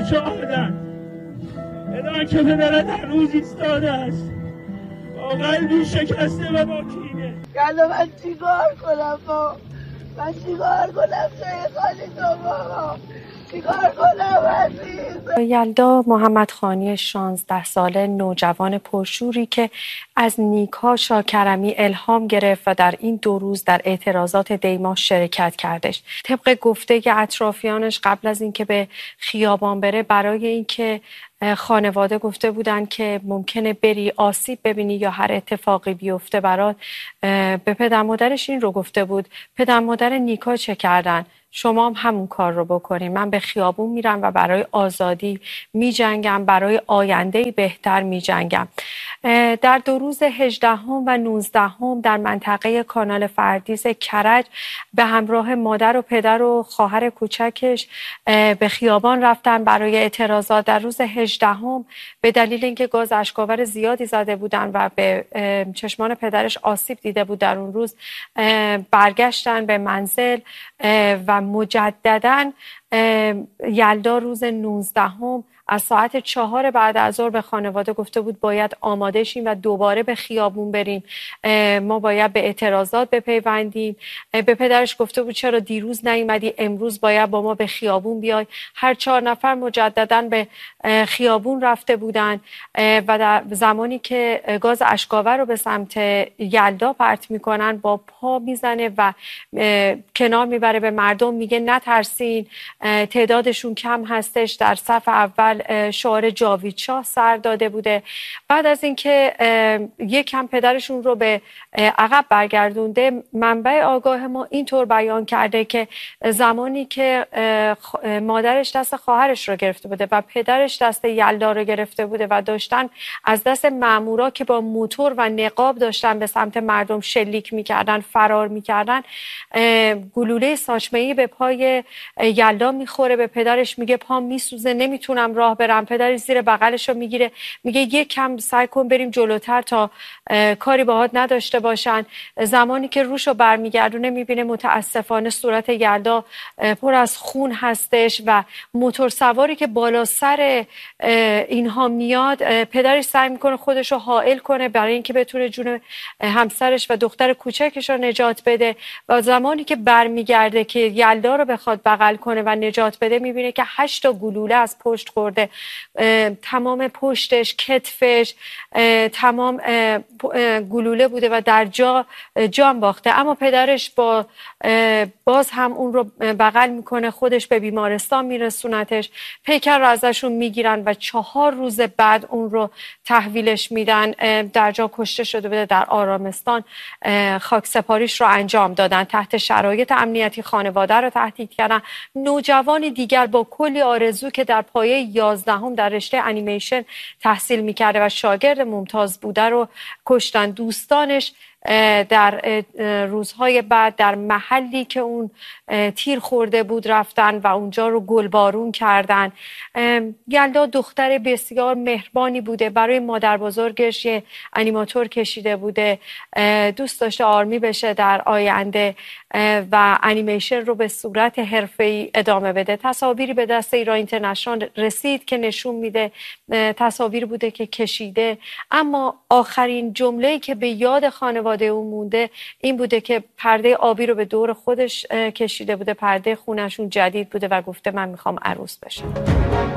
بچه آمدن الان که پدرت هنوز ایستاده است با قلبی شکسته و با کینه. یالا من چیکار کنم با من چیکار کنم جای خالی تو بابا چیکار کنم عزیز. یلدا محمدخانی 16 ساله نوجوان پرشوری که از نیکا شاکرمی الهام گرفت و در این 2 روز در اعتراضات دیما شرکت کردش. طبق گفته اطرافیانش قبل از اینکه به خیابان بره برای اینکه خانواده گفته بودن که ممکنه بری آسیب ببینی یا هر اتفاقی بیفته برات، به پدر مادرش این رو گفته بود. پدر مادر نیکا چه کردن؟ شما هم همون کار رو بکنین. من به خیابون میرم و برای آزادی میجنگم، برای آینده‌ای بهتر میجنگم. در 2 روز 18 و 19 در منطقه کانال فردیس کرج به همراه مادر و پدر و خواهر کوچکش به خیابان رفتن برای اعتراضات. در روز 18 به دلیل اینکه گاز اشک‌آور زیادی زده بودن و به چشمان پدرش آسیب دیده بود در اون روز، برگشتن به منزل و مجدداً یلدا روز 19 از ساعت 4 بعد از ظهر به خانواده گفته بود باید آماده شیم و دوباره به خیابون بریم، ما باید به اعتراضات بپیوندیم. به پدرش گفته بود چرا دیروز نیومدی، امروز باید با ما به خیابون بیای. هر 4 نفر مجدداً به خیابون رفته بودن و در زمانی که گاز اشک‌آور رو به سمت یلدا پرت میکنن با پا میزنه و کنار میبره به مردم، میگه نترسین، تعدادشون کم هستش. در صف اول شعار جاوید شاه سر داده بوده. بعد از اینکه یکم پدرشون رو به عقب برگردونده، منبع آگاه ما اینطور بیان کرده که زمانی که مادرش دست خواهرش رو گرفته بوده و پدرش دست یلدا رو گرفته بوده و داشتن از دست مامورا که با موتور و نقاب داشتن به سمت مردم شلیک میکردن فرار میکردن، گلوله ساچمه‌ای به پای یلدا میخوره. به پدرش میگه پام میسوزه، نمیتونم راه برم. پدرش زیر بغلش رو میگیره، میگه یک کم سعی کن بریم جلوتر تا کاری باهات نداشته باشن. زمانی که روشو برمیگردونه میبینه متاسفانه صورت یلدا پر از خون هستش و موتور سواری که بالا سر اینها میاد، پدرش سعی میکنه خودش رو حائل کنه برای اینکه بتونه جون همسرش و دختر کوچکش رو نجات بده. و زمانی که برمیگرده که یلدا رو بخواد بغل کنه و نجات بده، میبینه که 8 تا گلوله از پشت خورده، تمام پشتش، کتفش، تمام گلوله بوده و در جان باخته. اما پدرش باز هم اون رو بغل میکنه، خودش به بیمارستان میرسونتش، پیکر رو ازشون میگیرن و 4 روز بعد اون رو تحویلش میدن. در جا کشته شده بوده، در آرامستان خاک سپاریش رو انجام دادن. تحت شرایط امنیتی خانواده رو تهدید کردن. نوجوانی دیگر با کلی آرزو که در پایه 11 در رشته انیمیشن تحصیل میکرده و شاگرد ممتاز بوده رو کشتن. دوستانش در روزهای بعد در محلی که اون تیر خورده بود رفتن و اونجا رو گلبارون کردن. یلدا دختر بسیار مهربانی بوده، برای مادر بزرگش یه انیماتور کشیده بوده، دوست داشته آرمی بشه در آینده و انیمیشن رو به صورت حرفه‌ای ادامه بده. تصاویری به دست ایران اینترنشنال رسید که نشون میده، تصاویر بوده که کشیده، اما آخرین جمله‌ای که به یاد خانواده اون مونده این بوده که پرده آبی رو به دور خودش کشیده بوده، پرده خونشون جدید بوده و گفته من میخوام عروس بشم.